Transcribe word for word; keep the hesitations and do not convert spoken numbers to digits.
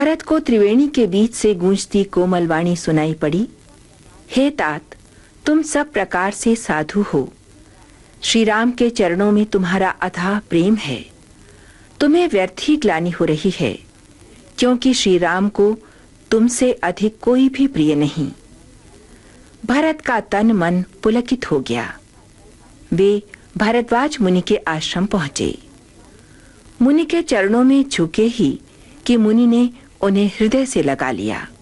भरत को त्रिवेणी के बीच से गूंजती कोमल वाणी सुनाई पड़ी। हे तात, तुम सब प्रकार से साधु हो। श्री राम के चरणों में तुम्हारा अथाह प्रेम है। तुम्हें व्यर्थ ही ग्लानि हो रही है, क्योंकि श्री राम को तुमसे अधिक कोई भी प्रिय नहीं। भरत का तन मन पुलकित हो गया। वे भारद्वाज मुनि के आश्रम पहुंचे। मुनि के चरणों में झुके ही कि मुनि ने उन्हें हृदय से लगा लिया।